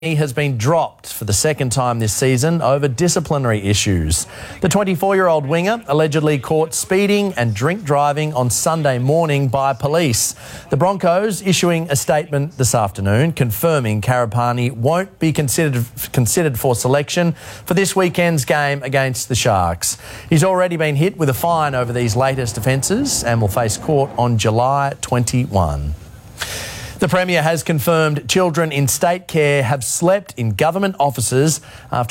He has been dropped for the second time this season over disciplinary issues. The 24-year-old winger allegedly caught speeding and drink driving on Sunday morning by police. The Broncos issuing a statement this afternoon confirming Karapani won't be considered for selection for this weekend's game against the Sharks. He's already been hit with a fine over these latest offences and will face court on July 21. The Premier has confirmed children in state care have slept in government offices after